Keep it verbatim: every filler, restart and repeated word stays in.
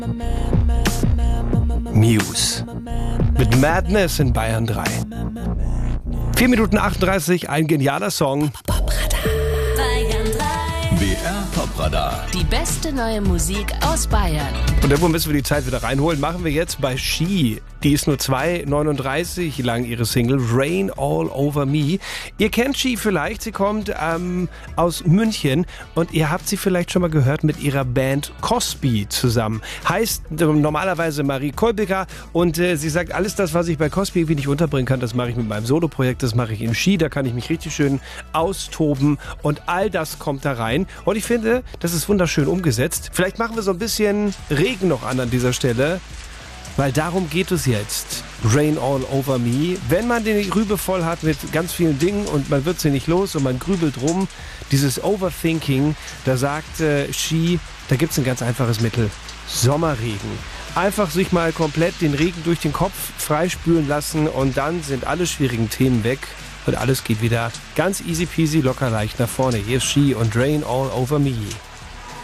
Muse mit Madness in Bayern drei. vier Minuten achtunddreißig, ein genialer Song. B R Popradar. Die beste neue Musik aus Bayern. Und irgendwo müssen wir die Zeit wieder reinholen. Machen wir jetzt bei She. Die ist nur zwei neununddreißig lang, ihre Single Rain All Over Me. Ihr kennt She vielleicht, sie kommt ähm, aus München und ihr habt sie vielleicht schon mal gehört mit ihrer Band Cosby zusammen. Heißt äh, normalerweise Marie Kolbiger und äh, sie sagt, alles das, was ich bei Cosby irgendwie nicht unterbringen kann, das mache ich mit meinem Soloprojekt, das mache ich in She, da kann ich mich richtig schön austoben und all das kommt da rein. Und ich finde, das ist wunderschön umgesetzt. Vielleicht machen wir so ein bisschen Regen noch an an dieser Stelle. Weil darum geht es jetzt. Rain All Over Me. Wenn man die Rübe voll hat mit ganz vielen Dingen und man wird sie nicht los und man grübelt rum, dieses Overthinking, da sagt äh, She, da gibt es ein ganz einfaches Mittel. Sommerregen. Einfach sich mal komplett den Regen durch den Kopf freispülen lassen und dann sind alle schwierigen Themen weg und alles geht wieder ganz easy peasy locker leicht nach vorne. Hier ist She und Rain All Over Me.